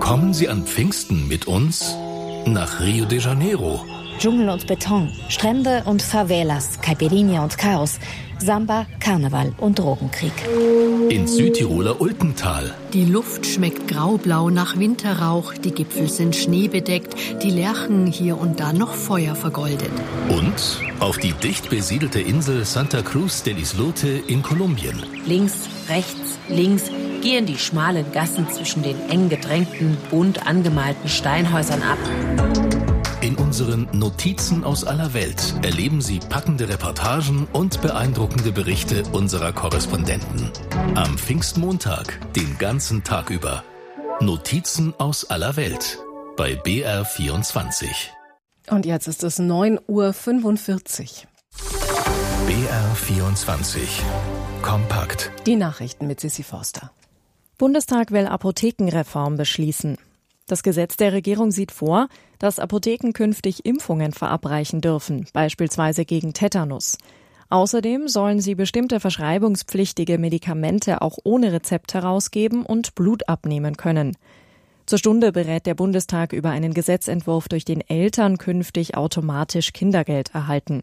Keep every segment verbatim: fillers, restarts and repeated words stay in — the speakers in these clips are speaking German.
Kommen Sie an Pfingsten mit uns nach Rio de Janeiro. Dschungel und Beton, Strände und Favelas, Caipirinha und Chaos, Samba, Karneval und Drogenkrieg. Ins Südtiroler Ultental. Die Luft schmeckt graublau nach Winterrauch, die Gipfel sind schneebedeckt, die Lärchen hier und da noch Feuer vergoldet. Und auf die dicht besiedelte Insel Santa Cruz del Islote in Kolumbien. Links, rechts, links gehen die schmalen Gassen zwischen den eng gedrängten, bunt angemalten Steinhäusern ab. In unseren Notizen aus aller Welt erleben Sie packende Reportagen und beeindruckende Berichte unserer Korrespondenten. Am Pfingstmontag, den ganzen Tag über. Notizen aus aller Welt bei B R vierundzwanzig. Und jetzt ist es neun Uhr fünfundvierzig. B R vierundzwanzig. Kompakt. Die Nachrichten mit Sissi Forster. Bundestag will Apothekenreform beschließen. Das Gesetz der Regierung sieht vor, dass Apotheken künftig Impfungen verabreichen dürfen, beispielsweise gegen Tetanus. Außerdem sollen sie bestimmte verschreibungspflichtige Medikamente auch ohne Rezept herausgeben und Blut abnehmen können. Zur Stunde berät der Bundestag über einen Gesetzentwurf, durch den Eltern künftig automatisch Kindergeld erhalten.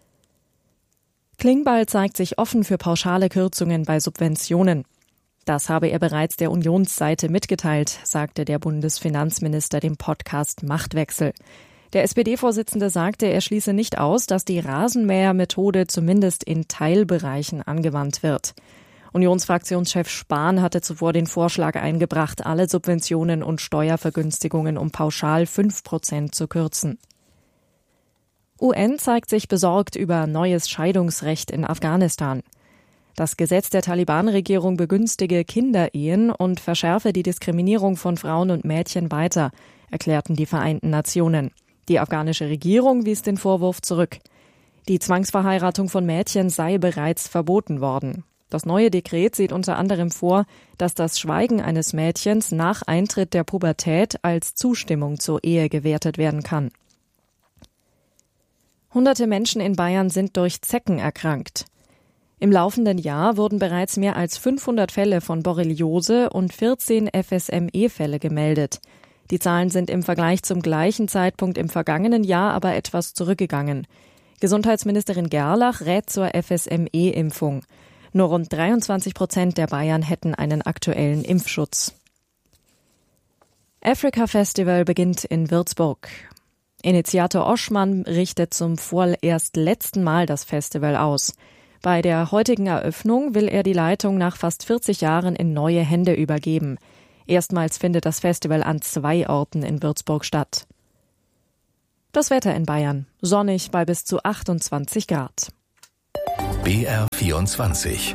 Klingbeil zeigt sich offen für pauschale Kürzungen bei Subventionen. Das habe er bereits der Unionsseite mitgeteilt, sagte der Bundesfinanzminister dem Podcast Machtwechsel. Der S P D-Vorsitzende sagte, er schließe nicht aus, dass die Rasenmähermethode zumindest in Teilbereichen angewandt wird. Unionsfraktionschef Spahn hatte zuvor den Vorschlag eingebracht, alle Subventionen und Steuervergünstigungen um pauschal fünf Prozent zu kürzen. U N zeigt sich besorgt über neues Scheidungsrecht in Afghanistan. Das Gesetz der Taliban-Regierung begünstige Kinderehen und verschärfe die Diskriminierung von Frauen und Mädchen weiter, erklärten die Vereinten Nationen. Die afghanische Regierung wies den Vorwurf zurück. Die Zwangsverheiratung von Mädchen sei bereits verboten worden. Das neue Dekret sieht unter anderem vor, dass das Schweigen eines Mädchens nach Eintritt der Pubertät als Zustimmung zur Ehe gewertet werden kann. Hunderte Menschen in Bayern sind durch Zecken erkrankt. Im laufenden Jahr wurden bereits mehr als fünfhundert Fälle von Borreliose und vierzehn F S M E-Fälle gemeldet. Die Zahlen sind im Vergleich zum gleichen Zeitpunkt im vergangenen Jahr aber etwas zurückgegangen. Gesundheitsministerin Gerlach rät zur F S M E-Impfung. Nur rund dreiundzwanzig Prozent der Bayern hätten einen aktuellen Impfschutz. Africa Festival beginnt in Würzburg. Initiator Oschmann richtet zum vorerst letzten Mal das Festival aus. Bei der heutigen Eröffnung will er die Leitung nach fast vierzig Jahren in neue Hände übergeben. Erstmals findet das Festival an zwei Orten in Würzburg statt. Das Wetter in Bayern. Sonnig bei bis zu achtundzwanzig Grad. B R vierundzwanzig.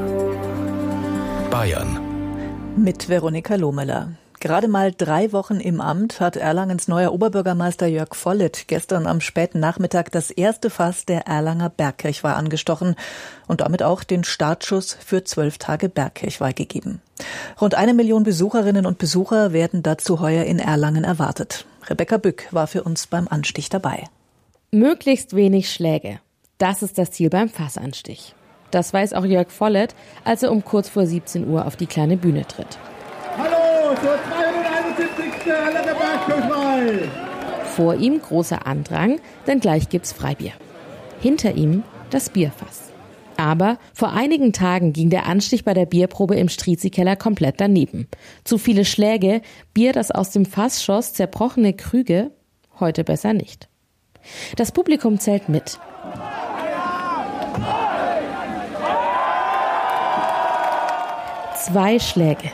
Bayern. Mit Veronika Lohmeller. Gerade mal drei Wochen im Amt hat Erlangens neuer Oberbürgermeister Jörg Volleth gestern am späten Nachmittag das erste Fass der Erlanger Bergkirchweih angestochen und damit auch den Startschuss für zwölf Tage Bergkirchweih gegeben. Rund eine Million Besucherinnen und Besucher werden dazu heuer in Erlangen erwartet. Rebecca Bück war für uns beim Anstich dabei. Möglichst wenig Schläge. Das ist das Ziel beim Fassanstich. Das weiß auch Jörg Volleth, als er um kurz vor siebzehn Uhr auf die kleine Bühne tritt. Hallo zur zweihunderteinundsiebzigsten Erlanger Bergkirchweih. Vor ihm großer Andrang, denn gleich gibt's Freibier. Hinter ihm das Bierfass. Aber vor einigen Tagen ging der Anstich bei der Bierprobe im Strizi-Keller komplett daneben. Zu viele Schläge, Bier, das aus dem Fass schoss, zerbrochene Krüge, heute besser nicht. Das Publikum zählt mit. Zwei Schläge.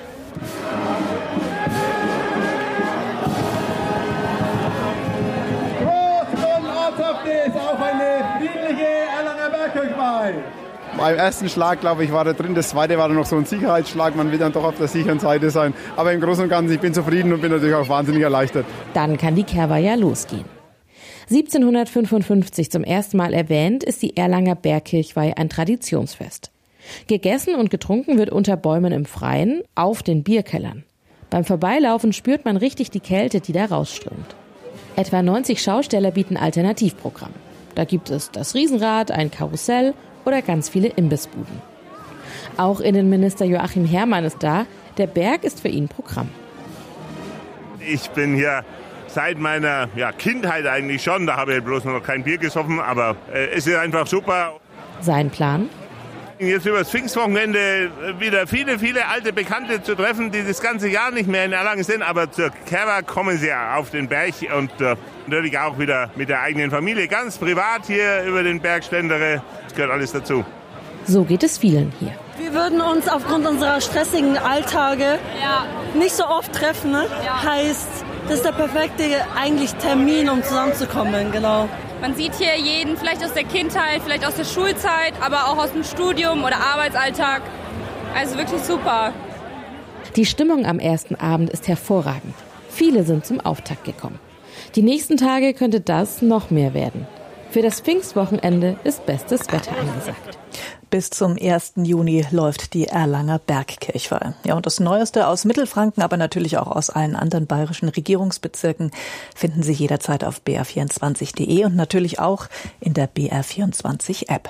Auf eine friedliche Erlanger Bergkirchweih. Beim ersten Schlag, glaube ich, war er drin. Das zweite war dann noch so ein Sicherheitsschlag. Man will dann doch auf der sicheren Seite sein. Aber im Großen und Ganzen, ich bin zufrieden und bin natürlich auch wahnsinnig erleichtert. Dann kann die Kehrweih ja losgehen. siebzehnhundertfünfundfünfzig zum ersten Mal erwähnt, ist die Erlanger Bergkirchweih ein Traditionsfest. Gegessen und getrunken wird unter Bäumen im Freien, auf den Bierkellern. Beim Vorbeilaufen spürt man richtig die Kälte, die da rausströmt. Etwa neunzig Schausteller bieten Alternativprogramm. Da gibt es das Riesenrad, ein Karussell oder ganz viele Imbissbuden. Auch Innenminister Joachim Herrmann ist da. Der Berg ist für ihn Programm. Ich bin hier seit meiner ja, Kindheit eigentlich schon. Da habe ich bloß noch kein Bier gesoffen, aber äh, es ist einfach super. Sein Plan? Jetzt über das Pfingstwochenende wieder viele, viele alte Bekannte zu treffen, die das ganze Jahr nicht mehr in Erlangen sind. Aber zur Kerwa kommen sie ja auf den Berg und äh, natürlich auch wieder mit der eigenen Familie. Ganz privat hier über den Berg schlendere. Das gehört alles dazu. So geht es vielen hier. Wir würden uns aufgrund unserer stressigen Alltage ja. nicht so oft treffen. Ne? Ja. Heißt, das ist der perfekte eigentlich Termin, um zusammenzukommen. Genau. Man sieht hier jeden, vielleicht aus der Kindheit, vielleicht aus der Schulzeit, aber auch aus dem Studium oder Arbeitsalltag. Also wirklich super. Die Stimmung am ersten Abend ist hervorragend. Viele sind zum Auftakt gekommen. Die nächsten Tage könnte das noch mehr werden. Für das Pfingstwochenende ist bestes Wetter angesagt. Bis zum ersten Juni läuft die Erlanger Bergkirchweih. Ja, und das Neueste aus Mittelfranken, aber natürlich auch aus allen anderen bayerischen Regierungsbezirken finden Sie jederzeit auf b r vierundzwanzig punkt d e und natürlich auch in der B R vierundzwanzig App.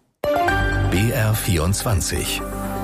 B R vierundzwanzig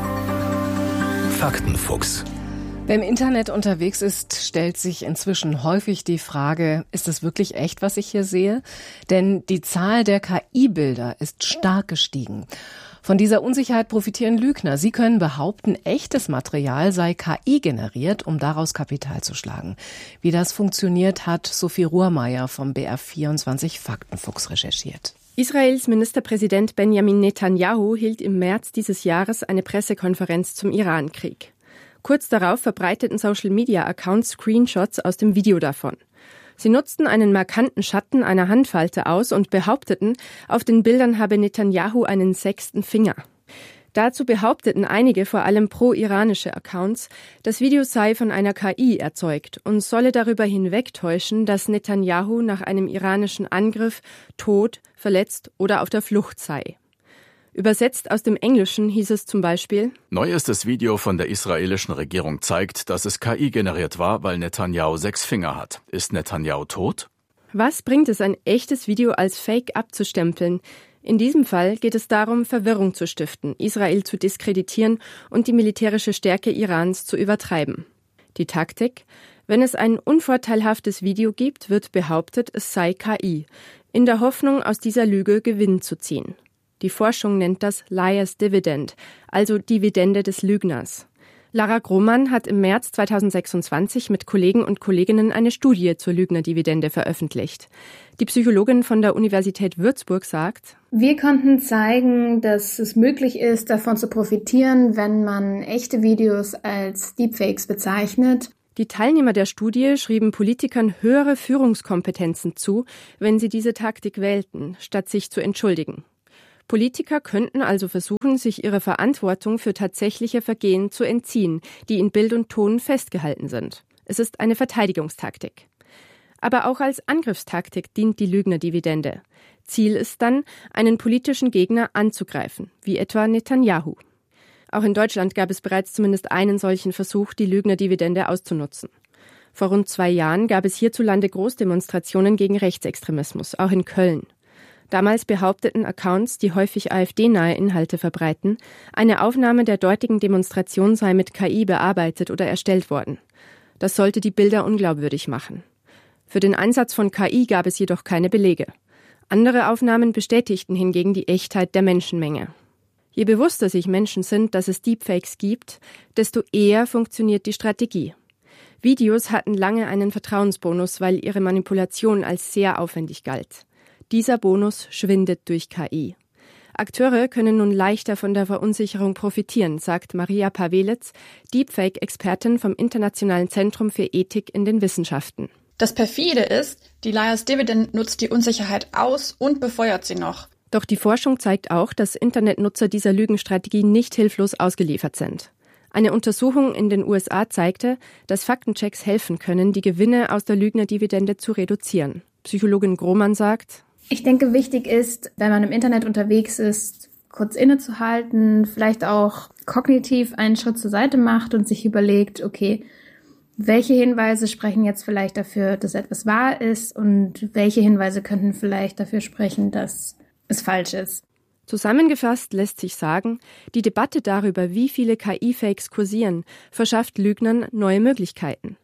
Faktenfuchs. Wer im Internet unterwegs ist, stellt sich inzwischen häufig die Frage, ist es wirklich echt, was ich hier sehe? Denn die Zahl der K I-Bilder ist stark gestiegen. Von dieser Unsicherheit profitieren Lügner. Sie können behaupten, echtes Material sei K I generiert, um daraus Kapital zu schlagen. Wie das funktioniert, hat Sophie Ruhrmeier vom B R vierundzwanzig Faktenfuchs recherchiert. Israels Ministerpräsident Benjamin Netanyahu hielt im März dieses Jahres eine Pressekonferenz zum Irankrieg. Kurz darauf verbreiteten Social-Media-Accounts Screenshots aus dem Video davon. Sie nutzten einen markanten Schatten einer Handfalte aus und behaupteten, auf den Bildern habe Netanyahu einen sechsten Finger. Dazu behaupteten einige, vor allem pro-iranische Accounts, das Video sei von einer K I erzeugt und solle darüber hinwegtäuschen, dass Netanyahu nach einem iranischen Angriff tot, verletzt oder auf der Flucht sei. Übersetzt aus dem Englischen hieß es zum Beispiel: Neuestes Video von der israelischen Regierung zeigt, dass es K I generiert war, weil Netanyahu sechs Finger hat. Ist Netanyahu tot? Was bringt es, ein echtes Video als Fake abzustempeln? In diesem Fall geht es darum, Verwirrung zu stiften, Israel zu diskreditieren und die militärische Stärke Irans zu übertreiben. Die Taktik? Wenn es ein unvorteilhaftes Video gibt, wird behauptet, es sei K I, in der Hoffnung, aus dieser Lüge Gewinn zu ziehen. Die Forschung nennt das Liar's Dividend, also Dividende des Lügners. Lara Grohmann hat im März zweitausendsechsundzwanzig mit Kollegen und Kolleginnen eine Studie zur Lügnerdividende veröffentlicht. Die Psychologin von der Universität Würzburg sagt: Wir konnten zeigen, dass es möglich ist, davon zu profitieren, wenn man echte Videos als Deepfakes bezeichnet. Die Teilnehmer der Studie schrieben Politikern höhere Führungskompetenzen zu, wenn sie diese Taktik wählten, statt sich zu entschuldigen. Politiker könnten also versuchen, sich ihrer Verantwortung für tatsächliche Vergehen zu entziehen, die in Bild und Ton festgehalten sind. Es ist eine Verteidigungstaktik. Aber auch als Angriffstaktik dient die Lügnerdividende. Ziel ist dann, einen politischen Gegner anzugreifen, wie etwa Netanyahu. Auch in Deutschland gab es bereits zumindest einen solchen Versuch, die Lügnerdividende auszunutzen. Vor rund zwei Jahren gab es hierzulande Großdemonstrationen gegen Rechtsextremismus, auch in Köln. Damals behaupteten Accounts, die häufig AfD-nahe Inhalte verbreiten, eine Aufnahme der dortigen Demonstration sei mit K I bearbeitet oder erstellt worden. Das sollte die Bilder unglaubwürdig machen. Für den Einsatz von K I gab es jedoch keine Belege. Andere Aufnahmen bestätigten hingegen die Echtheit der Menschenmenge. Je bewusster sich Menschen sind, dass es Deepfakes gibt, desto eher funktioniert die Strategie. Videos hatten lange einen Vertrauensbonus, weil ihre Manipulation als sehr aufwendig galt. Dieser Bonus schwindet durch K I. Akteure können nun leichter von der Verunsicherung profitieren, sagt Maria Pavelitz, Deepfake-Expertin vom Internationalen Zentrum für Ethik in den Wissenschaften. Das perfide ist, die Liar's Dividend nutzt die Unsicherheit aus und befeuert sie noch. Doch die Forschung zeigt auch, dass Internetnutzer dieser Lügenstrategie nicht hilflos ausgeliefert sind. Eine Untersuchung in den U S A zeigte, dass Faktenchecks helfen können, die Gewinne aus der Lügnerdividende zu reduzieren. Psychologin Grohmann sagt: Ich denke, wichtig ist, wenn man im Internet unterwegs ist, kurz innezuhalten, vielleicht auch kognitiv einen Schritt zur Seite macht und sich überlegt, okay, welche Hinweise sprechen jetzt vielleicht dafür, dass etwas wahr ist und welche Hinweise könnten vielleicht dafür sprechen, dass es falsch ist. Zusammengefasst lässt sich sagen, die Debatte darüber, wie viele K I-Fakes kursieren, verschafft Lügnern neue Möglichkeiten.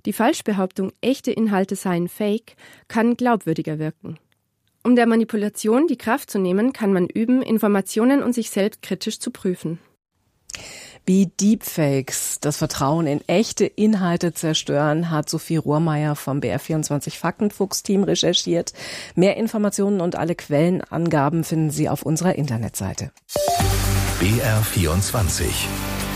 Die Falschbehauptung, echte Inhalte seien fake, kann glaubwürdiger wirken. Um der Manipulation die Kraft zu nehmen, kann man üben, Informationen und sich selbst kritisch zu prüfen. Wie Deepfakes das Vertrauen in echte Inhalte zerstören, hat Sophie Rohrmeier vom B R vierundzwanzig Faktenfuchs-Team recherchiert. Mehr Informationen und alle Quellenangaben finden Sie auf unserer Internetseite. B R vierundzwanzig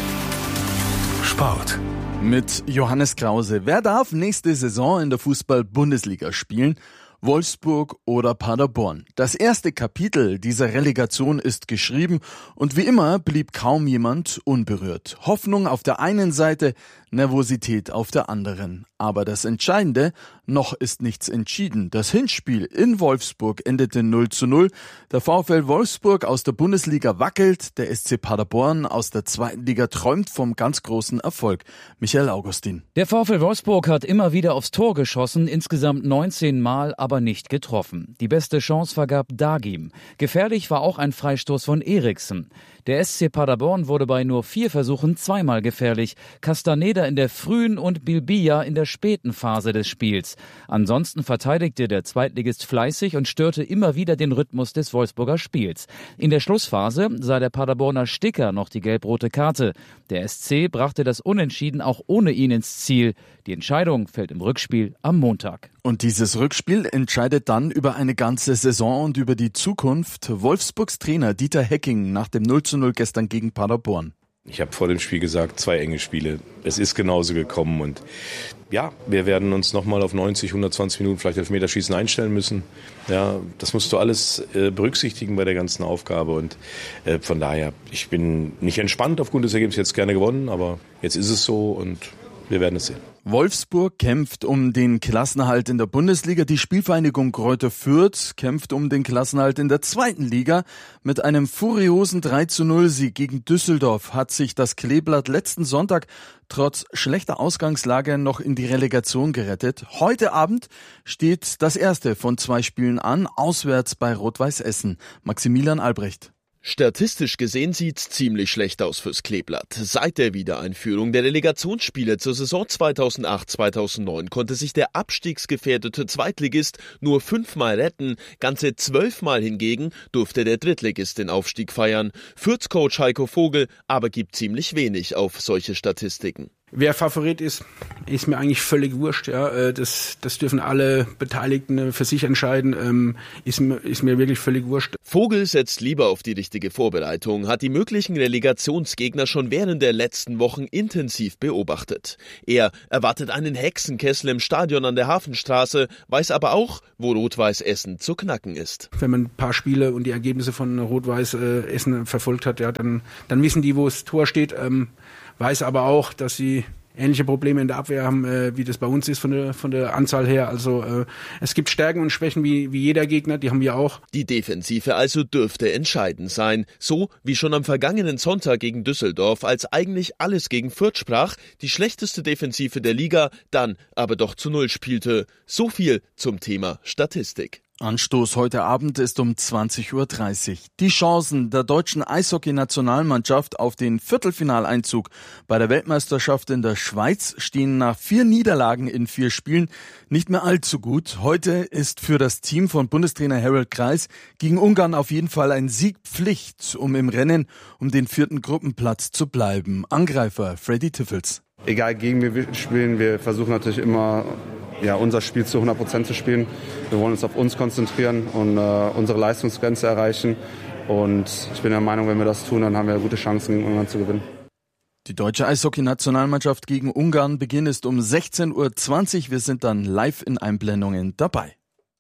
Sport. Mit Johannes Krause. Wer darf nächste Saison in der Fußball-Bundesliga spielen? Wolfsburg oder Paderborn. Das erste Kapitel dieser Relegation ist geschrieben und wie immer blieb kaum jemand unberührt. Hoffnung auf der einen Seite, Nervosität auf der anderen. Aber das Entscheidende, noch ist nichts entschieden. Das Hinspiel in Wolfsburg endete null zu null. Der VfL Wolfsburg aus der Bundesliga wackelt, der S C Paderborn aus der zweiten Liga träumt vom ganz großen Erfolg. Michael Augustin. Der VfL Wolfsburg hat immer wieder aufs Tor geschossen, insgesamt neunzehn Mal, aber nicht getroffen. Die beste Chance vergab Dagim. Gefährlich war auch ein Freistoß von Eriksen. Der S C Paderborn wurde bei nur vier Versuchen zweimal gefährlich. Castaneda in der frühen und Bilbia in der späten Phase des Spiels. Ansonsten verteidigte der Zweitligist fleißig und störte immer wieder den Rhythmus des Wolfsburger Spiels. In der Schlussphase sah der Paderborner Sticker noch die gelb-rote Karte. Der S C brachte das Unentschieden auch ohne ihn ins Ziel. Die Entscheidung fällt im Rückspiel am Montag. Und dieses Rückspiel entscheidet dann über eine ganze Saison und über die Zukunft. Wolfsburgs Trainer Dieter Hecking nach dem null zu null gestern gegen Paderborn. Ich habe vor dem Spiel gesagt, zwei enge Spiele. Es ist genauso gekommen und ja, wir werden uns nochmal auf neunzig, hundertzwanzig Minuten vielleicht Elfmeterschießen einstellen müssen. Ja, das musst du alles äh, berücksichtigen bei der ganzen Aufgabe und äh, von daher, ich bin nicht entspannt aufgrund des Ergebnisses, jetzt gerne gewonnen, aber jetzt ist es so und wir werden es sehen. Wolfsburg kämpft um den Klassenerhalt in der Bundesliga. Die Spielvereinigung Greuther Fürth kämpft um den Klassenerhalt in der zweiten Liga. Mit einem furiosen drei zu null Sieg gegen Düsseldorf hat sich das Kleeblatt letzten Sonntag trotz schlechter Ausgangslage noch in die Relegation gerettet. Heute Abend steht das erste von zwei Spielen an, auswärts bei Rot-Weiß Essen. Maximilian Albrecht. Statistisch gesehen sieht's ziemlich schlecht aus fürs Kleeblatt. Seit der Wiedereinführung der Relegationsspiele zur Saison zweitausendacht zweitausendneun konnte sich der abstiegsgefährdete Zweitligist nur fünfmal retten. Ganze zwölfmal hingegen durfte der Drittligist den Aufstieg feiern. Fürth-Coach Heiko Vogel aber gibt ziemlich wenig auf solche Statistiken. Wer Favorit ist, ist mir eigentlich völlig wurscht. Ja, das, das dürfen alle Beteiligten für sich entscheiden. Ist mir, ist mir wirklich völlig wurscht. Vogel setzt lieber auf die richtige Vorbereitung, hat die möglichen Relegationsgegner schon während der letzten Wochen intensiv beobachtet. Er erwartet einen Hexenkessel im Stadion an der Hafenstraße, weiß aber auch, wo Rot-Weiß Essen zu knacken ist. Wenn man ein paar Spiele und die Ergebnisse von Rot-Weiß Essen verfolgt hat, ja, dann, dann wissen die, wo das Tor steht. Ähm, weiß aber auch, dass sie ähnliche Probleme in der Abwehr haben, äh, wie das bei uns ist von der, von der Anzahl her. Also äh, es gibt Stärken und Schwächen wie, wie jeder Gegner, die haben wir auch. Die Defensive also dürfte entscheidend sein. So wie schon am vergangenen Sonntag gegen Düsseldorf, als eigentlich alles gegen Fürth sprach, die schlechteste Defensive der Liga, dann aber doch zu Null spielte. So viel zum Thema Statistik. Anstoß heute Abend ist um zwanzig Uhr dreißig. Die Chancen der deutschen Eishockey-Nationalmannschaft auf den Viertelfinaleinzug bei der Weltmeisterschaft in der Schweiz stehen nach vier Niederlagen in vier Spielen nicht mehr allzu gut. Heute ist für das Team von Bundestrainer Harald Kreis gegen Ungarn auf jeden Fall ein Sieg Pflicht, um im Rennen um den vierten Gruppenplatz zu bleiben. Angreifer Freddy Tiffels. Egal gegen wen wir spielen, wir versuchen natürlich immer ja, unser Spiel zu hundert Prozent zu spielen. Wir wollen uns auf uns konzentrieren und äh, unsere Leistungsgrenze erreichen. Und ich bin der Meinung, wenn wir das tun, dann haben wir gute Chancen, gegen Ungarn zu gewinnen. Die deutsche Eishockey-Nationalmannschaft gegen Ungarn. Beginn ist um sechzehn Uhr zwanzig. Wir sind dann live in Einblendungen dabei.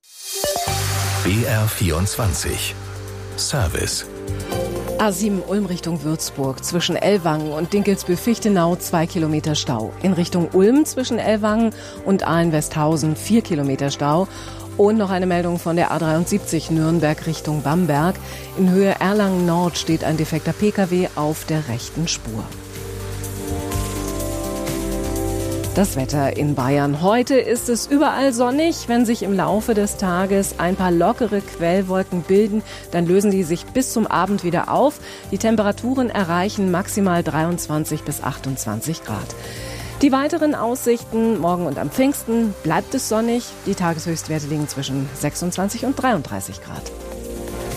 B R vierundzwanzig Service. A sieben Ulm Richtung Würzburg, zwischen Ellwangen und Dinkelsbühl-Fichtenau zwei Kilometer Stau. In Richtung Ulm zwischen Ellwangen und Aalen-Westhausen vier Kilometer Stau. Und noch eine Meldung von der A dreiundsiebzig Nürnberg Richtung Bamberg. In Höhe Erlangen Nord steht ein defekter Pkw auf der rechten Spur. Das Wetter in Bayern. Heute ist es überall sonnig. Wenn sich im Laufe des Tages ein paar lockere Quellwolken bilden, dann lösen die sich bis zum Abend wieder auf. Die Temperaturen erreichen maximal dreiundzwanzig bis achtundzwanzig Grad. Die weiteren Aussichten: morgen und am Pfingsten bleibt es sonnig. Die Tageshöchstwerte liegen zwischen sechsundzwanzig und dreiunddreißig Grad.